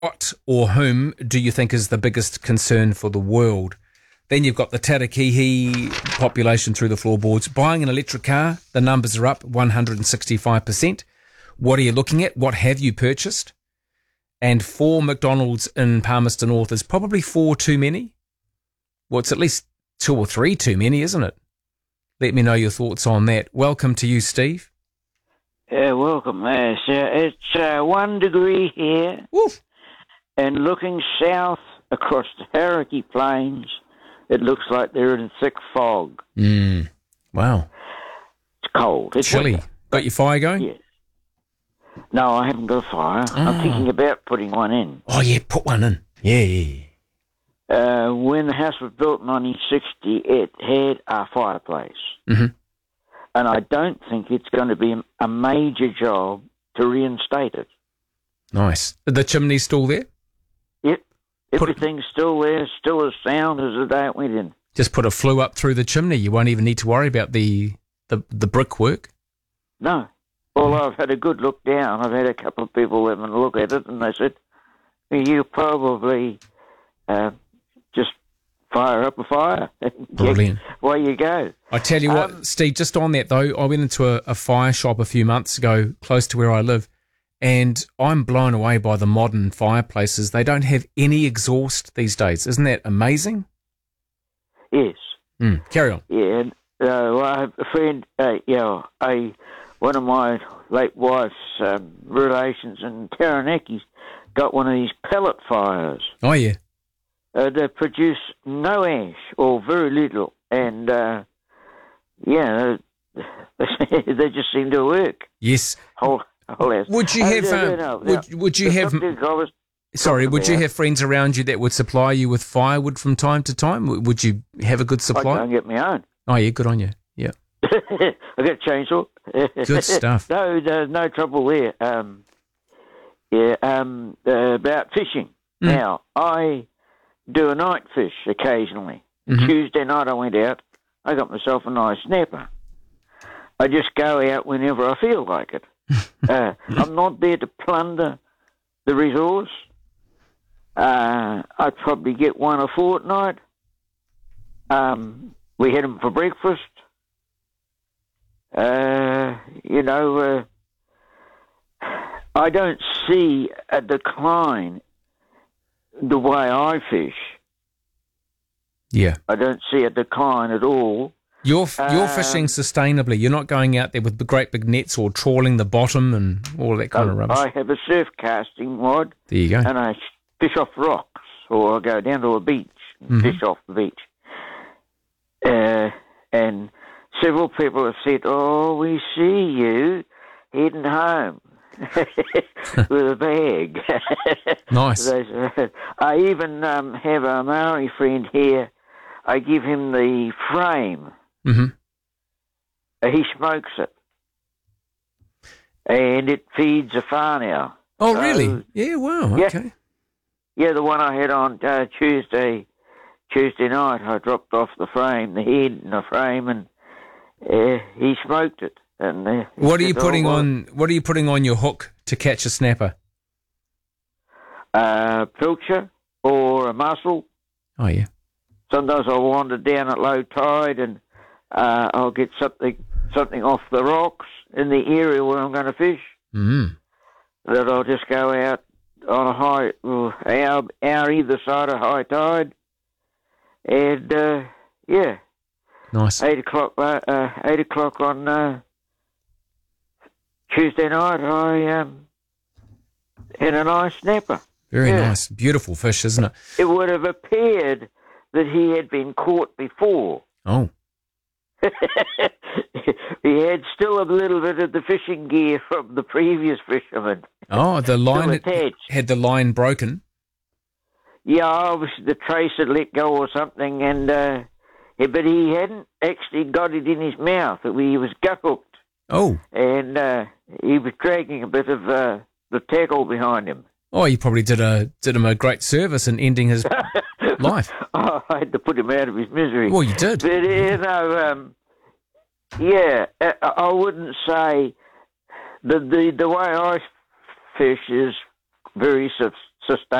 what or whom do you think is the biggest concern for the world? Then you've got the Tarakihi population through the floorboards. Buying an electric car, the numbers are up 165%. What are you looking at? What have you purchased? And 4 McDonald's in Palmerston North is probably 4 too many. Well, it's at least 2 or 3 too many, isn't it? Let me know your thoughts on that. Welcome to you, Steve. Welcome. It's 1 degree here. Woof. And looking south across the Hauraki Plains, it looks like they're in thick fog. Wow. It's cold. It's chilly. winter. Got your fire going? Yes. No, I haven't got a fire. I'm thinking about putting one in. Oh, yeah, put one in. Yeah. When the house was built in 1960, it had a fireplace. Mm-hmm. And I don't think it's going to be a major job to reinstate it. Nice. The chimney's still there? Yep. Everything's still there, still as sound as the day it went in. Just put a flue up through the chimney. You won't even need to worry about the brickwork. No. Well, I've had a good look down. I've had a couple of people having a look at it, and they said, you probably just fire up a fire. Brilliant. Away you go. I tell you what, Steve, just on that though, I went into a fire shop a few months ago close to where I live, and I'm blown away by the modern fireplaces. They don't have any exhaust these days. Isn't that amazing? Yes. Carry on. Yeah. And, well, I have a friend, one of my late wife's relations in Taranaki got one of these pellet fires. Oh, yeah. They produce no ash or very little, and they just seem to work. Yes. Would you have? Would you have? Sorry, would you have friends around you that would supply you with firewood from time to time? Would you have a good supply? I go and get my own. Oh yeah, good on you. Yeah. I got a chainsaw. Good stuff. No, there's no trouble there. About fishing. Now, I do a night fish occasionally. Tuesday night I went out. I got myself a nice snapper. I just go out whenever I feel like it. I'm not there to plunder the resource. I'd probably get one a fortnight. We had them for breakfast. I don't see a decline the way I fish. Yeah. I don't see a decline at all. You're fishing sustainably. You're not going out there with the great big nets or trawling the bottom and all that kind of rubbish. I have a surf casting rod. There you go. And I fish off rocks, or I go down to a beach and fish off the beach. And several people have said, "Oh, we see you heading home with a bag." Nice. I even have a Maori friend here. I give him the frame. He smokes it. And it feeds a whānau. Oh, really? Yeah, wow, okay. Yeah, the one I had on Tuesday night, I dropped off the frame, the head and the frame, and he smoked it. And What are you putting on your hook to catch a snapper? Pilcher or a mussel. Oh, yeah. Sometimes I'll wander down at low tide and I'll get something off the rocks in the area where I'm going to fish. That I'll just go out on a high hour either side of high tide, and Nice. 8:00 on Tuesday night. I had a nice snapper. Very nice, beautiful fish, isn't it? It would have appeared that he had been caught before. Oh. He had still a little bit of the fishing gear from the previous fisherman. Oh, the line had the line broken. Yeah, obviously the trace had let go or something, and but he hadn't actually got it in his mouth. He was gut hooked. Oh. And he was dragging a bit of the tackle behind him. Oh, you probably did him a great service in ending his life. Oh, I had to put him out of his misery. Well, you did. But, I wouldn't say the way I fish is very sustain